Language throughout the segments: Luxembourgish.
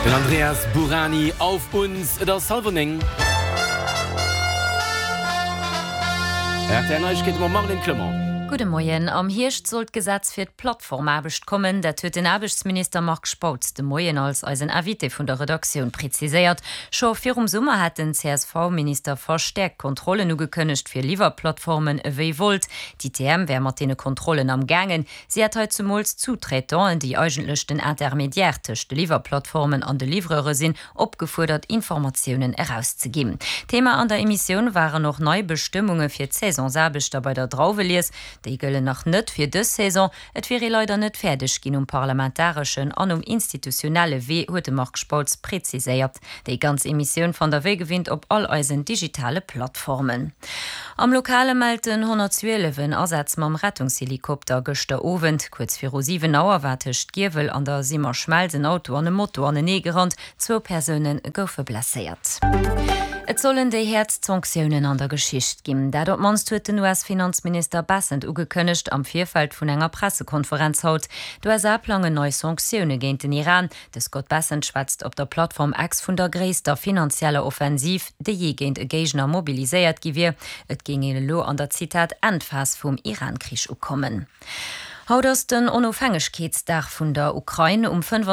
Den Andreas Burani auf uns, der Salvoning. Der Neuigkeit über Marlene Clement. Gute Morgen. Am Hirsch sollt Gesetz für die Plattformarbeit kommen. Der hat den Arbeitsminister Marc Spautz de Morgen als ein Avite von der Redaktion präzisiert. Schon vor Sommer hat den CSV-Minister verstärkt Kontrollen angekündigt für Lieferplattformen wie Volt. Die TM wäre mit den Kontrollen am Gangen. Sie hat heute zum Zutretern, die eigentlich den Intermediär zwischen den Lieferplattformen und den Lieferer sind, aufgefordert, Informationen herauszugeben. Thema an der Emission waren noch neue Bestimmungen für die Saisonarbeiter bei der Drauveliers. Die gëlle nach net fir dës Saison, et wäre leider net fertig gin parlamentarischen an institutionelle Weh huet Marc Spautz präziséiert. Die ganze Emission von der Weh gewinnt op all eisen digitale Plattformen. Am Lokale melden 112 Ersatz mam Rettungshelikopter gëchte Ovent, kurz vir 7 Auer wattecht Giwel an der simmer schmelzen Auto an dem Motor an den Negerrand, 2 Personen goufe blessiert. Et sollen déi Herzsanktionen an der Geschicht ginn. Dat manst huet den US-Finanzminister Bessent ugekënnecht am Vierfeld vun enger Pressekonferenz haut. Du plange neue Sanktionen géint den Iran. De Scott Bessent schwätzt op der Plattform X vun der gréisster finanzieller Offensiv, de je géint e Gegner mobiliséiert giwir. Et ginge lo an der Zitat Endfas vum Iran-Krich kommen. Haut ass den Onofhängegkeetsdag vun der Ukraine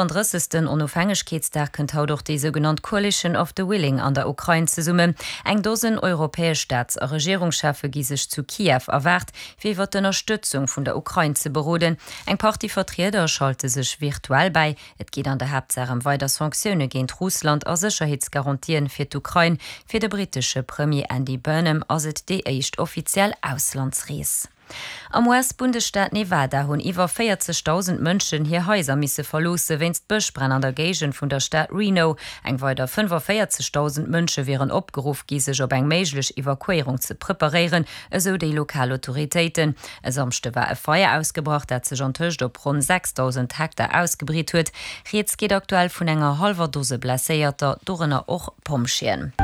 35. Onofhängegkeetsdag kënnt haut doch die sogenannte Coalition of the Willing an der Ukraine ze summen. Eng dosen europäesch Staats- a Regierungschefe gi sech zu Kiew erwart, fir iwwer d'Unterstützung vun der Ukraine ze beroden. Eng Partyvertreter schalte sech virtuell bei. Et geht an der Hauptsache weiter Sanktionen géint Russland a Sicherheitsgarantien fir d'Ukraine, fir de britische Premier Andy Burnham ass et de éicht offiziell Auslandsrees. Am US-Bundesstaat Nevada hunn iwwer 40.000 Mënschen hier Häuser misse verlose wennst Bëchbrenn an der Gegend vun der Stadt Reno. Eng weiter 45.000 Mënsche wären opgeruf gisech op eng méiglech Evakuierung ze preparieren, eso déi Lokalautoritéiten. Es amste war e Feuer ausgebracht, dat sech an Tëcht op rund 6.000 Hektar ausgebrit huet. Reets geht aktuell vun enger halber Dose blaséierter Dorrenner och Pomschien.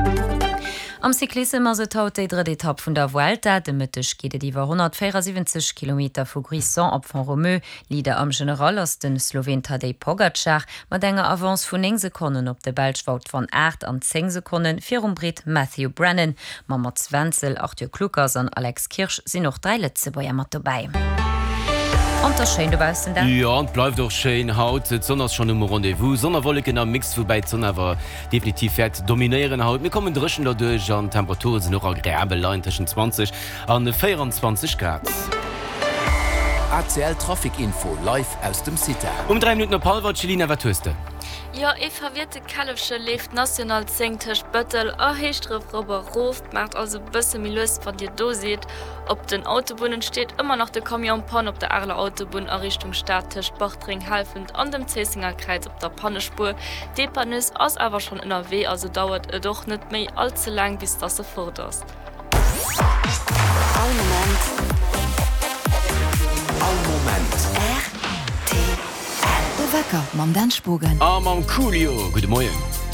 Am Cyklisme se haut déi dritte Etappe vun der Vuelta, de Mëttech geht iwwer 174 km vu Grisson op von Romeu, Lieder am General ass den Slowen Tadej Pogacar, mat enger Avance vun 9 Sekunden op de Belschwout van 8 an 10 Sekunden fir Brit Matthew Brennan, Mats Wenzel, Arthur Kluckers an Alex Kirsch sinn noch 3 letze Boier mat dabei. Ja, und bleibt doch schön haut sonders schon im Rendevous Sonderwolle genau Mix vorbei aber definitiv fährt dominieren haut wir kommen drschen dadurch an Temperaturen sind noch agreeabel zwischen 20 an 24 Grad. ACL Traffic-Info live aus dem City. 3 Minuten Paul Celina Wattöste. Ja, e verwirrte Kalefsche lebt national Zengtisch Bëttel a Heestrif Robber ruft, macht also bësse milös von dir do seht. Op den Autobunnen steht immer noch de Kamion Pan op der Arle Autobun a Richtung Stadtisch Bochtring halfend an dem Zesinger Kreis op der Pannespur. Depanus ass aber schon NRW, also dauert doch net méi allzu lang bis das se forderst. All Moment. RTL. De Wecker, mam den Spogen. Am Coolio, gute Morgen.